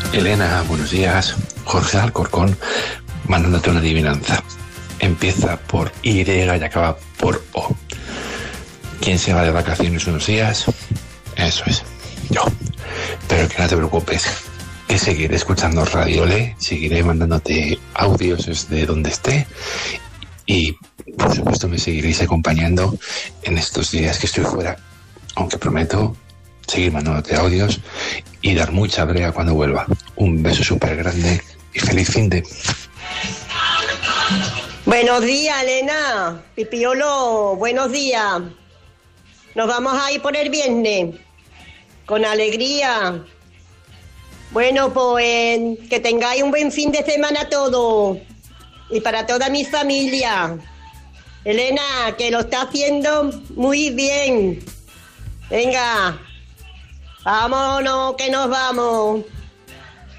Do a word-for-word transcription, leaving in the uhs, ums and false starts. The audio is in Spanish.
Elena, buenos días. Jorge Alcorcón, mandándote una adivinanza. Empieza por Y y acaba por O. ¿Quién se va de vacaciones unos días? Eso es, yo. Pero que no te preocupes, que seguiré escuchando Radiole, seguiré mandándote audios desde donde esté y, por supuesto, me seguiréis acompañando en estos días que estoy fuera, aunque prometo seguir mandándote audios y dar mucha brea cuando vuelva. Un beso súper grande y feliz fin de... Buenos días, Elena. Pipiolo, buenos días. Nos vamos a ir por el viernes, con alegría. Bueno, pues que tengáis un buen fin de semana todos y para toda mi familia. Elena, que lo está haciendo muy bien. Venga, vámonos, que nos vamos.